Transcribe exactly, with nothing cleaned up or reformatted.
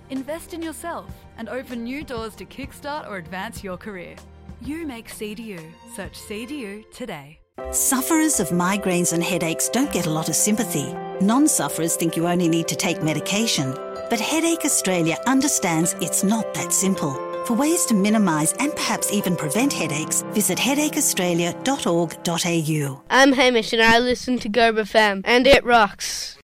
Invest in yourself and open new doors to kickstart or advance your career. You make C D U. Search C D U today. Sufferers of migraines and headaches don't get a lot of sympathy. Non-sufferers think you only need to take medication. But Headache Australia understands it's not that simple. For ways to minimise and perhaps even prevent headaches, visit headache australia dot org dot a u. I'm Hamish and I listen to Go F M, and it rocks.